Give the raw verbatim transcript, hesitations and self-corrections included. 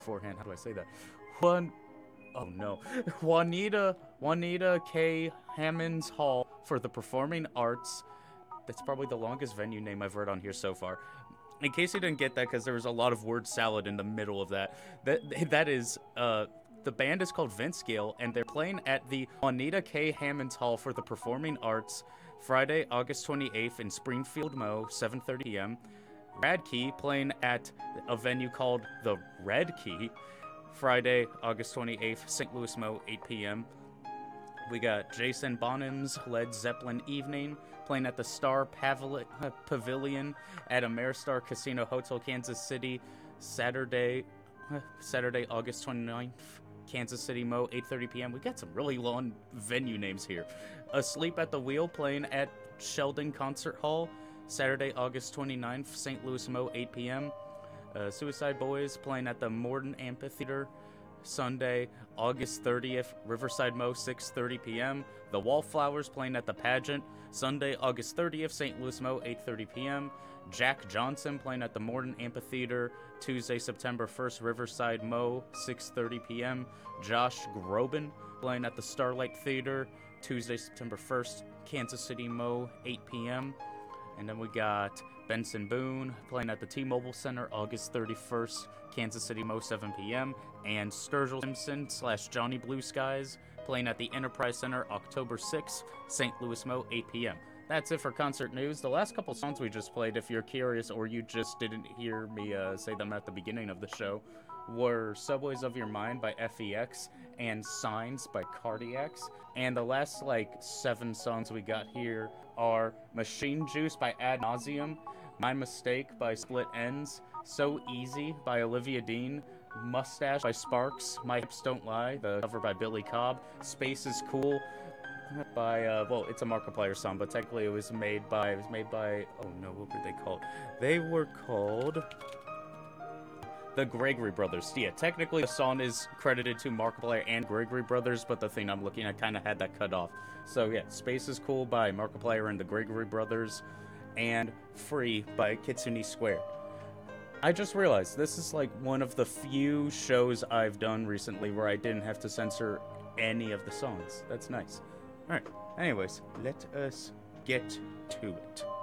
beforehand. How do I say that? Juan. Oh no, Juanita Juanita K. Hammonds Hall for the Performing Arts. That's probably the longest venue name I've read on here so far. In case you didn't get that, because there was a lot of word salad in the middle of that, that that is uh, the band is called Vince Gill, and they're playing at the Juanita K. Hammonds Hall for the Performing Arts, Friday, August twenty-eighth in Springfield, Mo, seven thirty p m. Rad Key playing at a venue called the Red Key, Friday, August twenty-eighth, Saint Louis, Mo, eight p m. We got Jason Bonham's Led Zeppelin Evening playing at the Star Pavili- Pavilion at Ameristar Casino Hotel, Kansas City, Saturday, Saturday, August twenty-ninth, Kansas City, Mo, eight thirty p m. We got some really long venue names here. Asleep at the Wheel playing at Sheldon Concert Hall, Saturday, August twenty-ninth, Saint Louis, Mo, eight p m. Uh, Suicide Boys playing at the Morton Amphitheater, Sunday, August thirtieth, Riverside, Mo, six thirty p m. The Wallflowers playing at the Pageant, Sunday, August thirtieth, Saint Louis, Mo, eight thirty p m. Jack Johnson playing at the Morton Amphitheater, Tuesday, September first, Riverside, Mo, six thirty p m. Josh Groban playing at the Starlight Theater, Tuesday, September first, Kansas City, Mo, eight p m. And then we got Benson Boone playing at the T-Mobile Center, August thirty-first, Kansas City, Mo, seven p m. And Sturgill Simpson slash Johnny Blue Skies playing at the Enterprise Center, October sixth, Saint Louis, Mo, eight p m. That's it for concert news. The last couple songs we just played, if you're curious or you just didn't hear me uh, say them at the beginning of the show, were Subways of Your Mind by F E X and Signs by Cardiacs. And the last, like, seven songs we got here are Machine Juice by Ad Nauseum, My Mistake by Split Ends, So Easy by Olivia Dean, Mustache by Sparks, My Hips Don't Lie, the cover by Billy Cobb, Space is Cool by, uh, well, it's a Markiplier song, but technically it was made by, it was made by, oh no, what were they called? They were called the Gregory Brothers. Yeah, technically the song is credited to Markiplier and Gregory Brothers, but the thing I'm looking at kind of had that cut off. So yeah, Space is Cool by Markiplier and the Gregory Brothers, and Free by Kitsune Square. I just realized this is like one of the few shows I've done recently where I didn't have to censor any of the songs. That's nice. Alright, anyways, let us get to it.